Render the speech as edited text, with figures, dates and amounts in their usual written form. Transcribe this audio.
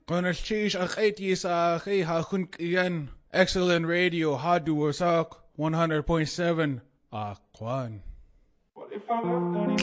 Konarchish akhaiti sa akhay hakun kiyan. Excellent radio, Hadu Wasak, 100.7. Kwan. What if I left